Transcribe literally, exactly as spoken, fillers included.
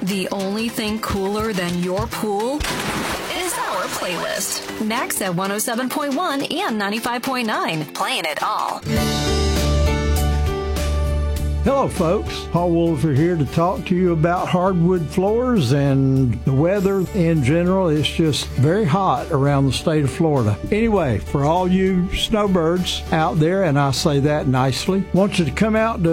The only thing cooler than your pool is our playlist. Max at one oh seven point one and ninety-five point nine. Playing it all. Hello, folks. Paul Woolfer here to talk to you about hardwood floors and the weather in general. It's just very hot around the state of Florida. Anyway, for all you snowbirds out there, and I say that nicely, want you to come out to